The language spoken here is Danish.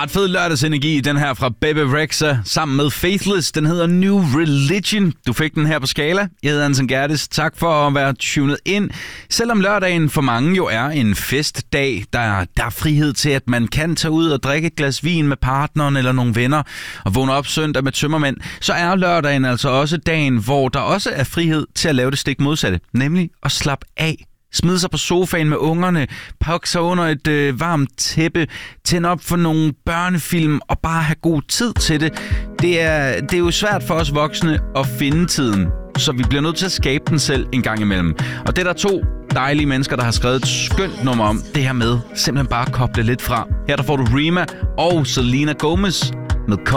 Ret fed lørdagsenergi, den her fra Bebe Rexha, sammen med Faithless. Den hedder New Religion. Du fik den her på Skala. Jeg hedder Anton Gerdes. Tak for at være tunet ind. Selvom lørdagen for mange jo er en festdag, der er frihed til, at man kan tage ud og drikke et glas vin med partneren eller nogle venner og vågne op søndag med tømmermænd, så er lørdagen altså også dagen, hvor der også er frihed til at lave det stik modsatte, nemlig at slappe af. Smide sig på sofaen med ungerne, pakke sig under et varmt tæppe, tænde op for nogle børnefilm og bare have god tid til det. Det er jo svært for os voksne at finde tiden, så vi bliver nødt til at skabe den selv en gang imellem. Og det er der 2 dejlige mennesker, der har skrevet et skønt nummer om det her med simpelthen bare at koble lidt fra. Her der får du Rema og Selena Gomez med